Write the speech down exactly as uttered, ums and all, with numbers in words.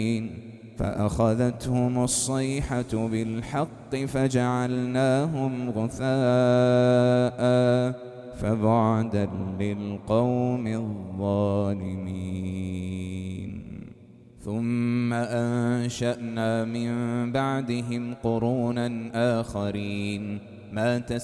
فأخذتهم الصيحة بالحق فجعلناهم غثاء فبعدا للقوم الظالمين. ثم أنشأنا من بعدهم قرونا آخرين ما